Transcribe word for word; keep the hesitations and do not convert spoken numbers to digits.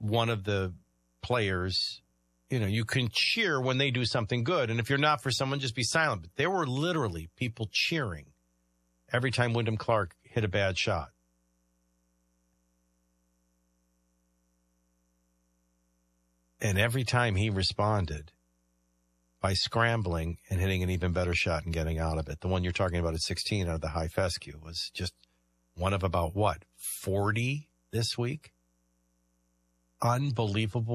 one of the players, you know, you can cheer when they do something good. And if you're not for someone, just be silent. But there were literally people cheering every time Wyndham Clark hit a bad shot. And every time he responded by scrambling and hitting an even better shot and getting out of it. The one you're talking about at sixteen out of the high fescue was just one of about, what, forty this week? Unbelievable